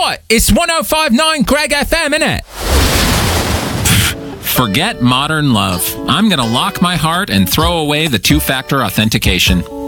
what? It's 105.9 Greg FM, innit? Forget modern love. I'm going to lock my heart and throw away the two-factor authentication.